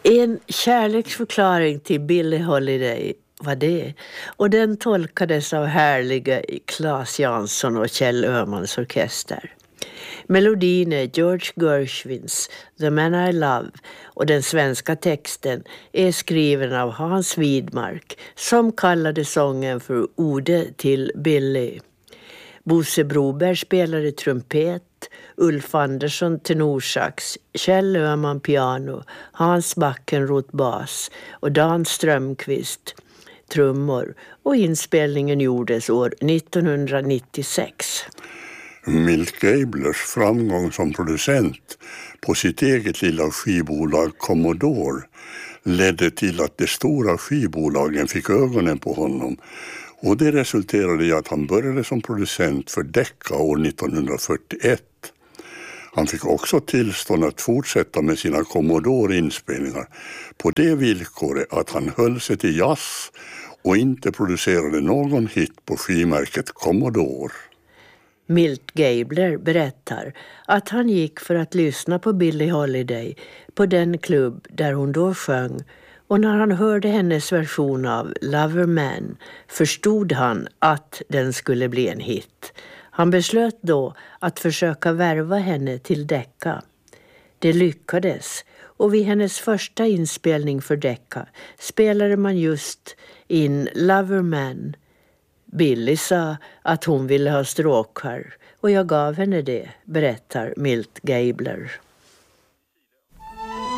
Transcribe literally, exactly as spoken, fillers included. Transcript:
En kärleksförklaring till Billie Holiday var det. Och den tolkades av härliga Claes Jansson och Kjell Öhmans orkester. Melodin är George Gershwins The Man I Love och den svenska texten är skriven av Hans Widmark som kallade sången för Ode till Billie. Bosse Broberg spelade trumpet, Ulf Andersson tenorsax, Kjell Öhman piano, Hans Backenroth bas och Dan Strömqvist trummor, och inspelningen gjordes år nittonhundranittiosex. Milt Gablers framgång som producent på sitt eget lilla skivbolag Commodore ledde till att de stora skivbolagen fick ögonen på honom, och det resulterade i att han började som producent för Decca år nittonhundrafyrtioett. Han fick också tillstånd att fortsätta med sina Commodore-inspelningar på det villkoret att han höll sig till jazz och inte producerade någon hit på skivmärket Commodore. Milt Gabler berättar att han gick för att lyssna på Billie Holiday på den klubb där hon då sjöng, och när han hörde hennes version av Lover Man förstod han att den skulle bli en hit. Han beslöt då att försöka värva henne till Decca. Det lyckades, och vid hennes första inspelning för Decca spelade man just in Lover Man. Billie sa att hon ville ha stråkar och jag gav henne det, berättar Milt Gabler.